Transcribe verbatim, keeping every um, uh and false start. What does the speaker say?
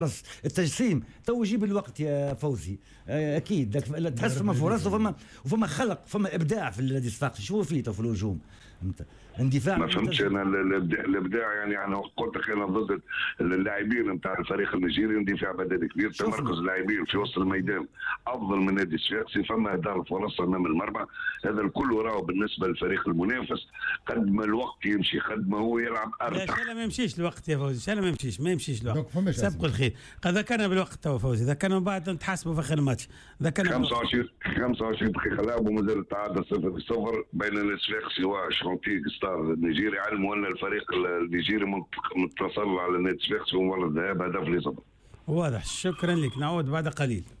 بس التجسيم تو يجيب الوقت يا فوزي. اكيد تحس فما فرص وفما وفما خلق، فما ابداع في الذي صفاقسي. شو فيه في الهجوم اندفاع ما فهمتش انا الابداع يعني. انا قلت لك انا ضد اللاعبين نتاع الفريق النيجيري، اندفاع بدني كبير، تمركز اللاعبين في وسط الميدان افضل من نادي الصفاقسي، فما اهدار فرص امام المرمى. هذا الكل راه بالنسبه للفريق المنافس قد ما الوقت يمشي قد ما هو يلعب ارتاح. لا ما يمشيش الوقت يا فوزي، شالا ما يمشيش ما يمشيش الوقت. سبق الخير اذا كان بالوقت تو فوزي، اذا كانوا بعد نتحاسبوا في اخر الماتش. اذا كان خمسة وعشرين خمسة وعشرين دقيقه لعب ومازال التعادل صفر صفر بين الصفاقسي وشونتي ستار النيجيري، علموا ان الفريق النيجيري متصل على نادي الصفاقسي ومباراة الذهاب هدف لصفر. واضح. شكرا لك، نعود بعد قليل.